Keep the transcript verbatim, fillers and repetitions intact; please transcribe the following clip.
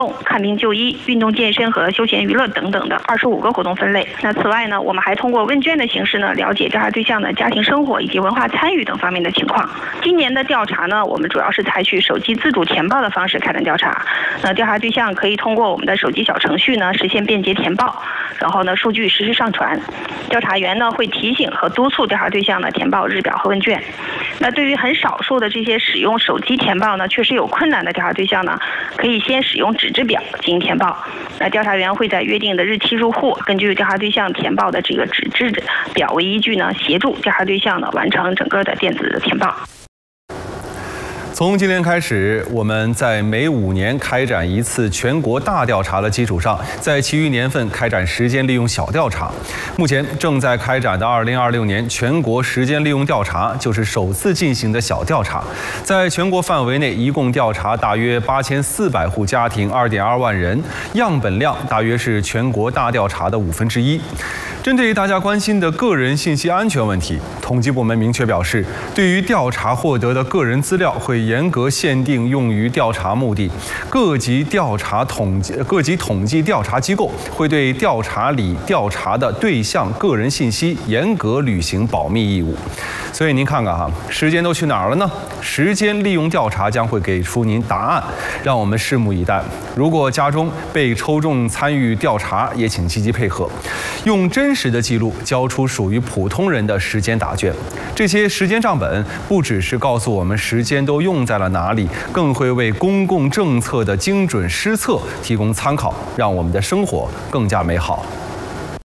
看病就医、运动健身和休闲娱乐等等的二十五个活动分类。那此外呢，我们还通过问卷的形式呢，了解调查对象的家庭生活以及文化参与等方面的情况。今年的调查呢，我们主要是采取手机自主填报的方式开展调查。那调查对象可以通过我们的手机小程序呢，实现便捷填报，然后呢，数据实时上传。调查员呢会提醒和督促调查对象呢填报日表和问卷。那对于很少数的这些使用手机填报呢，确实有困难的调查对象呢，可以先使用纸质表进行填报。那调查员会在约定的日期入户，根据调查对象填报的这个纸质表为依据呢，协助调查对象呢完成整个的电子填报。 从今年开始，我们在每五年开展一次全国大调查的基础上，在其余年份开展时间利用小调查。目前正在开展的二零二六年全国时间利用调查就是首次进行的小调查，在全国范围内一共调查大约八千四百户家庭，二点二万人，样本量大约是全国大调查的五分之一。针对大家关心的个人信息安全问题，统计部门明确表示，对于调查获得的个人资料会严格限定用于调查目的。各级调查统计各级统计调查机构会对调查里调查的对象个人信息严格履行保密义务。所以您看看哈，时间都去哪儿了呢？时间利用调查将会给出您答案，让我们拭目以待。如果家中被抽中参与调查，也请积极配合，用真实的记录交出属于普通人的时间答卷。这些时间账本不只是告诉我们时间都用在了哪里，更会为公共政策的精准施策提供参考，让我们的生活更加美好。